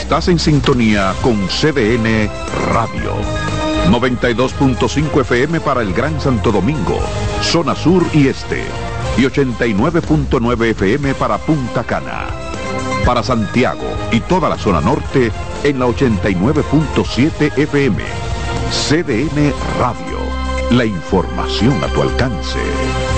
Estás en sintonía con CDN Radio. 92.5 FM para el Gran Santo Domingo, zona sur y este. Y 89.9 FM para Punta Cana. Para Santiago y toda la zona norte en la 89.7 FM. CDN Radio. La información a tu alcance.